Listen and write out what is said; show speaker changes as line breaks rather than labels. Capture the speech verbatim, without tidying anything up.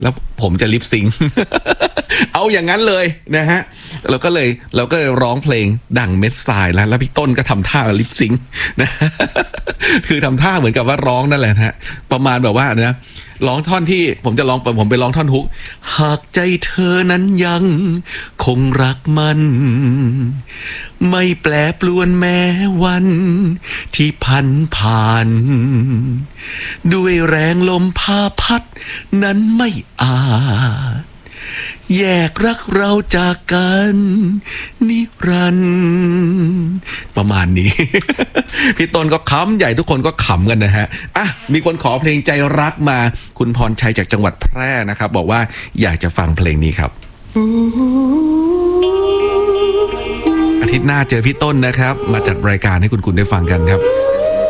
แล้วผมจะลิปซิงค์ เอาอย่างนั้นเลยนะฮะเราก็เลยเราก็เลยร้องเพลงดังเม็ดทรายแล้วแล้วพี่ต้นก็ทำท่าลิปซิงค์นะ คือทำท่าเหมือนกับว่าร้องนั่นแหละฮะประมาณแบบว่านะร้องท่อนที่ผมจะร้องผมไปร้องท่อนฮุกหากใจเธอนั้นยังคงรักมันไม่แปรปรวนแม้วันที่พันผ่านด้วยแรงลมพาพัดนั้นไม่อาจแยกรักเราจากกันนิรันดร์ประมาณนี้ พี่ต้นก็ขำใหญ่ทุกคนก็ขำกันนะฮะอ่ะมีคนขอเพลงใจรักมาคุณพรชัยจากจังหวัดแพร่นะครับบอกว่าอยากจะฟังเพลงนี้ครับอาทิตย์หน้าเจอพี่ต้นนะครับมาจัดรายการให้คุณคุณได้ฟังกันครับ